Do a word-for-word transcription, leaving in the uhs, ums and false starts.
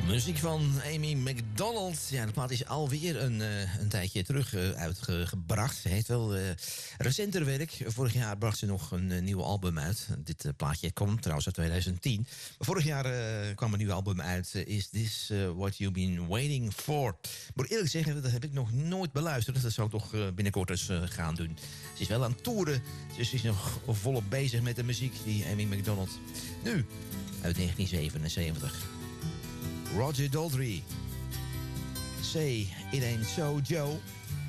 Muziek van Amy Macdonald. Ja, de plaat is alweer een, uh, een tijdje terug uh, uitgebracht. Ze heeft wel uh, recenter werk. Vorig jaar bracht ze nog een uh, nieuw album uit. Dit uh, plaatje kwam trouwens uit twintig tien. Vorig jaar uh, kwam een nieuw album uit. Uh, Is This uh, What You've Been Waiting For? Ik moet eerlijk zeggen, dat heb ik nog nooit beluisterd. Dat zou ik toch uh, binnenkort eens uh, gaan doen. Ze is wel aan het toeren. Dus ze is nog volop bezig met de muziek, die Amy Macdonald. Nu, uit negentien zevenenzeventig. Roger Daltrey. Say It Ain't So, Joe.